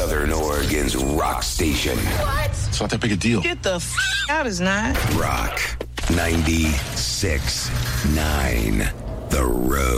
Southern Oregon's rock station. What? It's not that big a deal. Get the out, it's not. Rock 96.9. The Road.